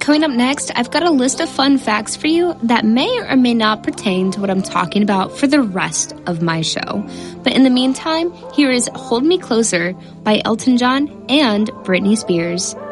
Coming up next, I've got a list of fun facts for you that may or may not pertain to what I'm talking about for the rest of my show. But in the meantime, here is Hold Me Closer by Elton John and Britney Spears.